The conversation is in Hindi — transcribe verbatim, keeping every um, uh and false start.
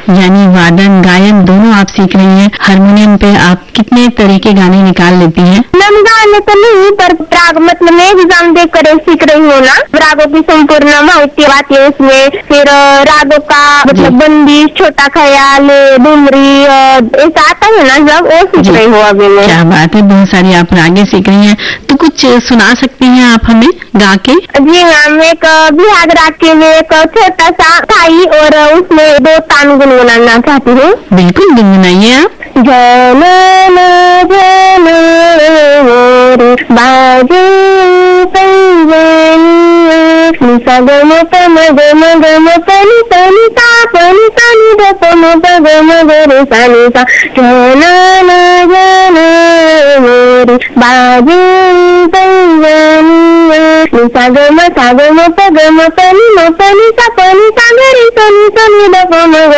यानी वादन गायन दोनों आप सीख रही हैं। हारमोनियम पे आप कितने तरह के गाने निकाल लेती हैं? मैम गाने तो नहीं, पर राग मतलब मैं एग्जाम देख कर सीख रही हूँ ना, रागों की संपूर्ण माहिती आती है उसमें। फिर रागों का मतलब बंदिश, छोटा ख्याल, डुमरी, ऐसा आता है ना, जब वो सीख रही हूँ अभी मैं। क्या बात है, बहुत सारी आप रागे सीख रही हैं। तो कुछ सुना सकती हैं आप हमें गा के? जी मैम, एक बिहाग राग के में एक छोटा सा थाई और उसमें दो तान गुनगुनाना चाहती हूँ। बिल्कुल, गुनगुनाइए आप। जनन जनन बाजे सा गम पम गम गम पनी पनी सा पनी पनी द पम प गम गरे सा नि सा जनन जनन बाजे सा गम सा गम प गम पनी म पनी सा पनी सा गरे सा नि सा नि द पम